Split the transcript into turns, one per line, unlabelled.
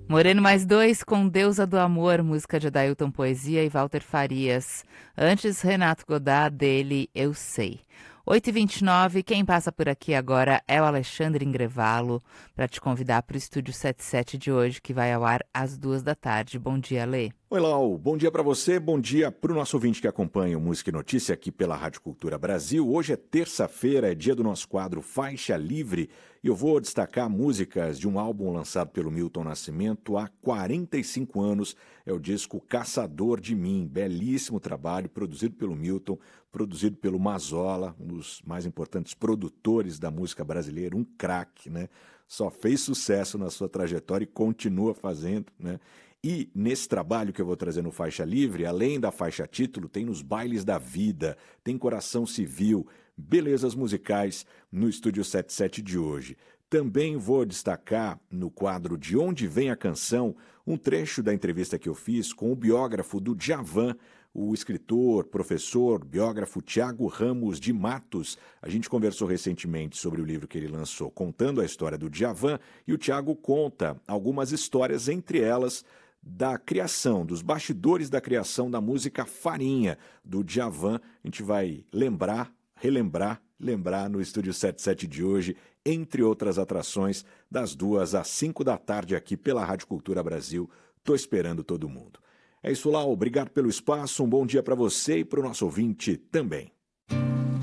Moreno mais dois com Deusa do Amor, música de Adailton Poesia e Walter Farias. Antes, Renato Godard, dele Eu Sei. 8h29, quem passa por aqui agora é o Alexandre Ingrevalo, para te convidar para o Estúdio 77 de hoje, que vai ao ar às 2 da tarde. Bom dia, Lê.
Oi, Lau. Bom dia para você, bom dia para o nosso ouvinte que acompanha o Música e Notícia aqui pela Rádio Cultura Brasil. Hoje é terça-feira, é dia do nosso quadro Faixa Livre, e eu vou destacar músicas de um álbum lançado pelo Milton Nascimento há 45 anos. É o disco Caçador de Mim, belíssimo trabalho, produzido pelo Milton, produzido pelo Mazola, um dos mais importantes produtores da música brasileira, um craque, né? Só fez sucesso na sua trajetória e continua fazendo, né? E nesse trabalho que eu vou trazer no Faixa Livre, além da faixa título, tem Nos Bailes da Vida, tem Coração Civil, belezas musicais no Estúdio 77 de hoje. Também vou destacar no quadro De Onde Vem a Canção, um trecho da entrevista que eu fiz com o biógrafo do Djavan, o escritor, professor, biógrafo Tiago Ramos de Matos. A gente conversou recentemente sobre o livro que ele lançou, contando a história do Djavan, e o Tiago conta algumas histórias, entre elas da criação, dos bastidores da criação da música Farinha, do Djavan. A gente vai lembrar no Estúdio 77 de hoje, entre outras atrações, das 2 às 5 da tarde aqui pela Rádio Cultura Brasil. Tô esperando todo mundo. É isso, Lau. Obrigado pelo espaço, um bom dia para você e para o nosso ouvinte também.